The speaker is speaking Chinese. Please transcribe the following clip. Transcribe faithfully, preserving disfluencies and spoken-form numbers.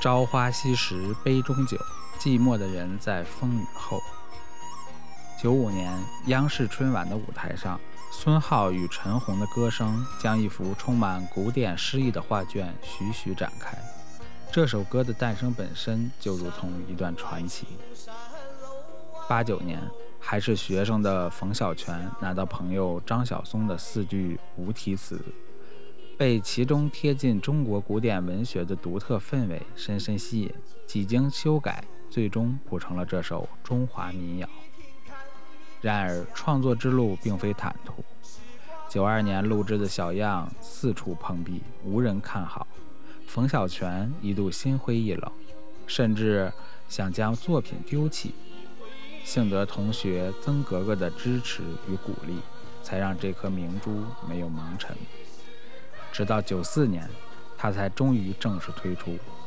朝花夕拾杯中酒，寂寞的人在风雨后。九五年，央视春晚的舞台上，孙浩与陈红的歌声将一幅充满古典诗意的画卷徐徐展开。这首歌的诞生本身就如同一段传奇。八九年，还是学生的冯小泉拿到朋友张晓松的四句无题词，被其中贴近中国古典文学的独特氛围深深吸引，几经修改，最终谱成了这首中华民谣。然而创作之路并非坦途，九二年录制的小样四处碰壁，无人看好。冯小泉一度心灰意冷，甚至想将作品丢弃。幸得同学曾格格的支持与鼓励，才让这颗明珠没有蒙尘。直到九四年，他才终于正式推出，